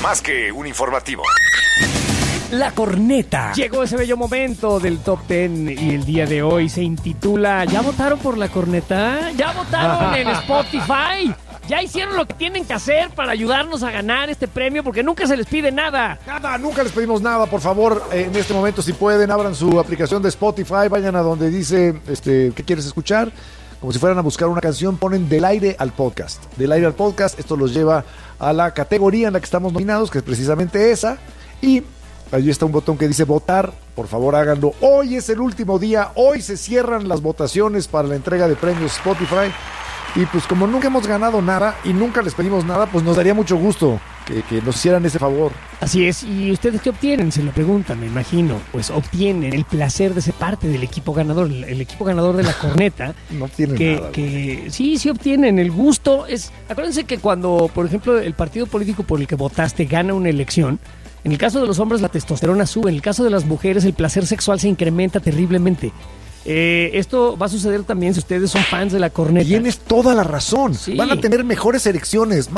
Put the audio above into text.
más que un informativo. La corneta. Llegó ese bello momento del Top 10 y el día de hoy se intitula ¿Ya votaron por la corneta? ¿Ya votaron en Spotify? ¿Ya hicieron lo que tienen que hacer para ayudarnos a ganar este premio? Porque nunca se les pide nada. Nunca les pedimos nada. Por favor, en este momento, si pueden, abran su aplicación de Spotify, vayan a donde dice ¿qué quieres escuchar? Como si fueran a buscar una canción, ponen Del Aire al Podcast. Del Aire al Podcast, esto los lleva a la categoría en la que estamos nominados, que es precisamente esa. Y allí está un botón que dice votar. Por favor, háganlo. Hoy es el último día. Hoy se cierran las votaciones para la entrega de premios Spotify. Y pues como nunca hemos ganado nada y nunca les pedimos nada, pues nos daría mucho gusto que nos hicieran ese favor. Así es. ¿Y ustedes qué obtienen? Se lo preguntan, me imagino. Pues obtienen el placer de ser parte del equipo ganador, el equipo ganador de la corneta. No obtienen nada. Sí obtienen. El gusto es... Acuérdense que cuando, por ejemplo, el partido político por el que votaste gana una elección, en el caso de los hombres la testosterona sube, en el caso de las mujeres el placer sexual se incrementa terriblemente. Esto va a suceder también si ustedes son fans de la corneta. Tienes toda la razón. Sí. Van a tener mejores erecciones,